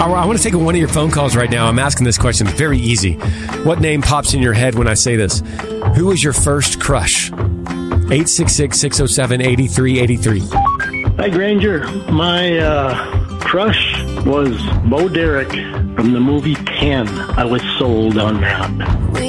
I want to take one of your phone calls right now. I'm asking this question. It's very easy. What name pops in your head when I say this? Who was your first crush? 866-607-8383. Hi, Granger. My crush was Bo Derek from the movie 10. I was sold on that.